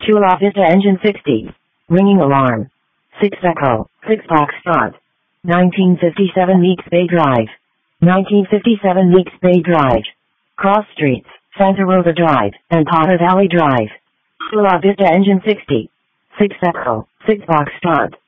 Chula Vista engine 60. Ringing alarm. 6 Echo, 6 Foxtrot. 1957 Meeks Bay Drive. 1957 Meeks Bay Drive. Cross Streets, Santa Rosa Drive, and Potter Valley Drive. Chula Vista engine 60. 6 Echo, 6 Foxtrot.